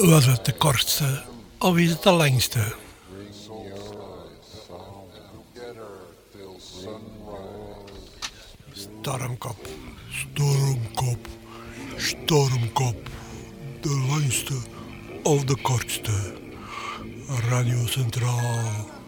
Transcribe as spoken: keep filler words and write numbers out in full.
Was het de kortste of is het de langste? Stormkop, stormkop, stormkop. De langste of de kortste? Radio Centraal.